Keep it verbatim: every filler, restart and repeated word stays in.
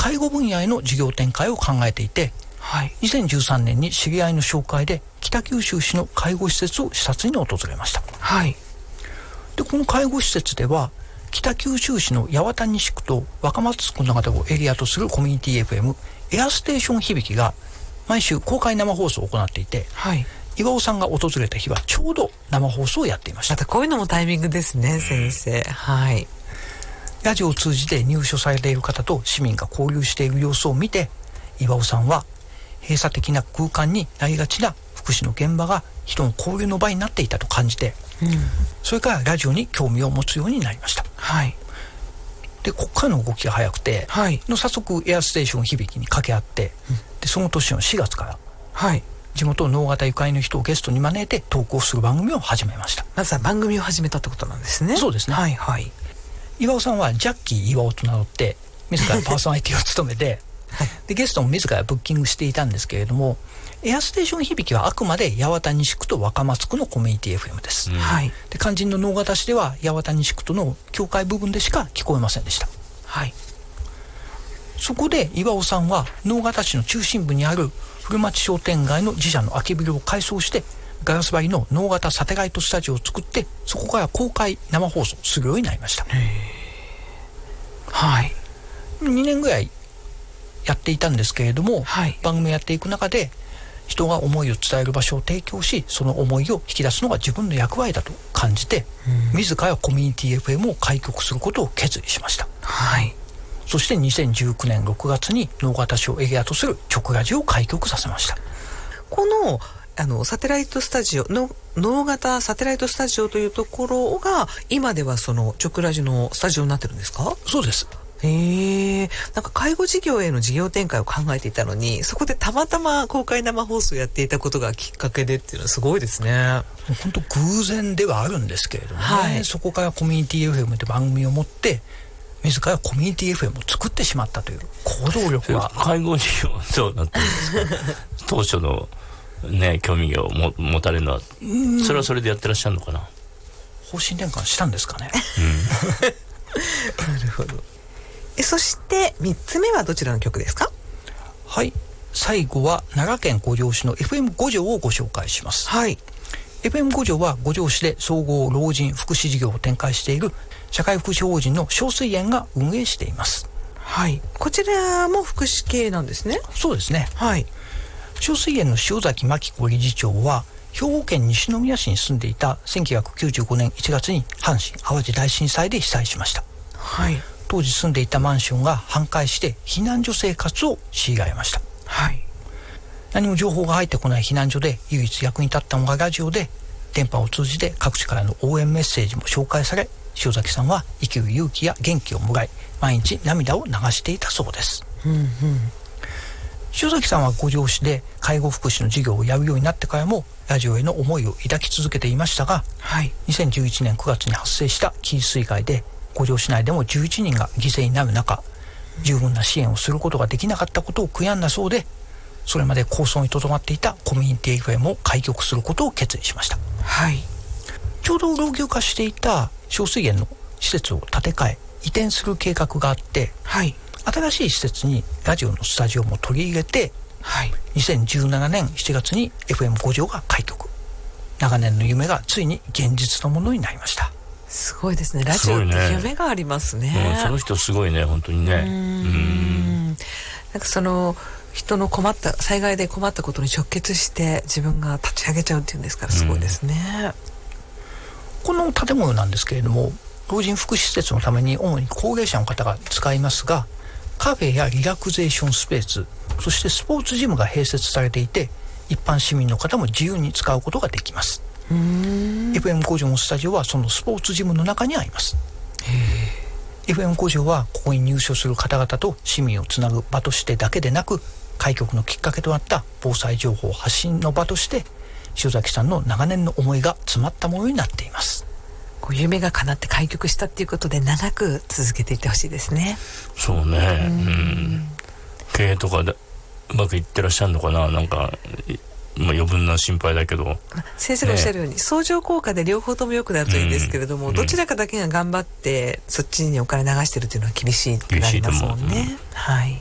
介護分野への事業展開を考えていて、はい、にせんじゅうさんねんに知り合いの紹介で北九州市の介護施設を視察に訪れました。はい、でこの介護施設では北九州市の八幡西区と若松区の中をエリアとするコミュニティ エフエム エアステーション響が毎週公開生放送を行っていて、はい、岩尾さんが訪れた日はちょうど生放送をやっていました。 またこういうのもタイミングですね、先生。はい、 ラジオを通じて入所されている方と市民が交流している様子を見て、岩尾さんは閉鎖的な空間になりがちな福祉の現場が人の交流の場になっていたと感じて、うん、それからラジオに興味を持つようになりました。はい、でここからの動きが早くて、はい、の早速エアステーション響に掛け合って、うん、でその年のしがつから、はい、地元の能形ゆかりの人をゲストに招いて投稿する番組を始めました。 まずは番組を始めたってことなんですね。 そうですね。はいはい。岩尾さんはジャッキー岩尾と名乗って自らパーソナリティを務めてはい、でゲストも自らブッキングしていたんですけれども、エアステーション響はあくまで八幡西区と若松区のコミュニティ エフエム です、うん、はい、で肝心の能形市では八幡西区との境界部分でしか聞こえませんでした。はい、そこで岩尾さんは能形市の中心部にある古町商店街の自社の空きビルを改装してガラス張りの能形サテライトスタジオを作って、そこから公開生放送するようになりました。はい、にねんぐらいやっていたんですけれども、はい、番組をやっていく中で人が思いを伝える場所を提供し、その思いを引き出すのが自分の役割だと感じて、うん、自らコミュニティ エフエム を開局することを決意しました。はい、そしてにせんじゅうきゅうねんろくがつに能形市をエリアとする直ラジオを開局させました。 このあのサテライトスタジオの能形サテライトスタジオというところが今ではその直ラジのスタジオになってるんですか？ そうです。 へえ、なんか介護事業への事業展開を考えていたのに、そこでたまたま公開生放送をやっていたことがきっかけでっていうのはすごいですね。 本当偶然ではあるんですけれどもね、はい、そこからコミュニティ エフエム で番組を持って自らコミュニティ エフエム を作ってしまったという行動力は。 介護事業どうなってるんですか当初のね興味をも持たれるのはそれはそれでやってらっしゃるのかな。 方針転換したんですかね、 うん、なるほど。そしてみっつめはどちらの曲ですか？ はい、最後は奈良県五條市の エフエム 五条をご紹介します。はい、エフエム 五条は五条市で総合老人福祉事業を展開している社会福祉法人の小水園が運営しています。 はい、こちらも福祉系なんですね。 そうですね。はい、小水園の塩崎真紀子理事長は兵庫県西宮市に住んでいたせんきゅうひゃくきゅうじゅうごねんいちがつに阪神・淡路大震災で被災しました。はい、当時住んでいたマンションが半壊して避難所生活を強いられました。はい、何も情報が入ってこない避難所で唯一役に立ったのがラジオで、電波を通じて各地からの応援メッセージも紹介され、塩崎さんは生きる勇気や元気をもらい毎日涙を流していたそうです。うんうん、塩崎さんは五条市で介護福祉の事業をやるようになってからもラジオへの思いを抱き続けていましたが、はい、にせんじゅういちねんくがつに発生した紀伊水害で五条市内でもじゅういちにんが犠牲になる中、十分な支援をすることができなかったことを悔やんだそうで、それまで構想にとどまっていたコミュニティ エフエム を開局することを決意しました。はい、ちょうど老朽化していた小水園の施設を建て替え移転する計画があって、はい、新しい施設にラジオのスタジオも取り入れて、はい、にせんじゅうななねんしちがつに エフエム 五条が開局。長年の夢がついに現実のものになりました。 すごいですね。ラジオって夢がありますね。 うん、その人すごいね、本当にね。うーん、 うんなんかその人の困った災害で困ったことに直結して自分が立ち上げちゃうっていうんですから、すごいですね。うん、 この建物なんですけれども、老人福祉施設のために主に高齢者の方が使いますが、カフェやリラクゼーションスペース、そしてスポーツジムが併設されていて、一般市民の方も自由に使うことができます。うーん エフエム 五条のスタジオはそのスポーツジムの中にあります。へ エフエム 五条はここに入所する方々と市民をつなぐ場としてだけでなく、開局のきっかけとなった防災情報発信の場として塩崎さんの長年の思いが詰まったものになっています。 こう夢が叶って開局したっていうことで長く続けていってほしいですね。 そうね、うん、経営とかでうまくいってらっしゃるのかな。なんかまあ、余分な心配だけど、 先生がおっしゃるように、ね、相乗効果で両方とも良くなるといいんですけれども、うん、どちらかだけが頑張ってそっちにお金流してるというのは厳しいくなりますもんね。はい。